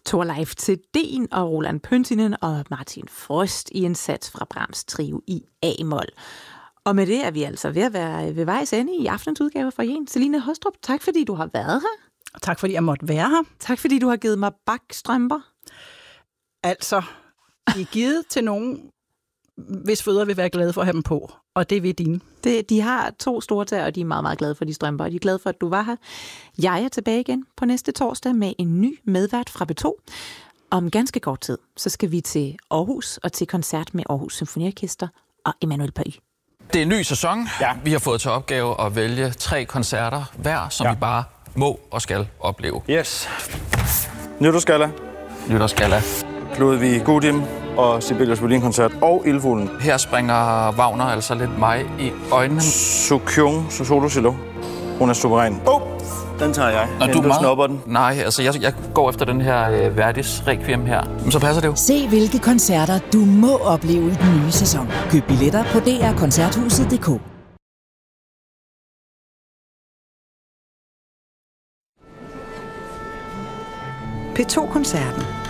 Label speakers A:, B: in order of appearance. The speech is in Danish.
A: Thorleif Thedéen og Roland Pøntinen og Martin Frøst i en sats fra Brahms trio i A-mol. Og med det er vi altså ved at være ved vejs ende i aftenens udgave fra Jen. Celine Hostrup, tak fordi du har været her.
B: Tak fordi jeg måtte være her.
A: Tak fordi du har givet mig bakstrømper.
B: Altså, de er givet til nogen, hvis fødder vil være glade for at have dem på. Og det vil dine.
A: De har 2 store tæer, og de er meget, meget glade for de strømper. Og de er glade for, at du var her. Jeg er tilbage igen på næste torsdag med en ny medvært fra B2. Om ganske kort tid, så skal vi til Aarhus og til koncert med Aarhus Symfoniorkester og Emmanuel Paris.
C: Det er en ny sæson. Ja. Vi har fået til opgave at vælge 3 koncerter hver, som vi bare må og skal opleve.
D: Yes. Nytårsgalla.
C: Nytårsgalla.
D: Ludwig Gudim og Sibelius Violin-koncert og Ildfuglen.
C: Her springer Wagner altså lidt mig i øjnene.
D: Sokyung, Solo Cello. Hun er suveræn. Den tager jeg.
C: Og du snupper den? Nej, altså jeg går efter den her Verdis Requiem her. Men så passer det jo.
E: Se hvilke koncerter du må opleve i den nye sæson. Køb billetter på drkoncerthuset.dk.
F: P2-koncerten.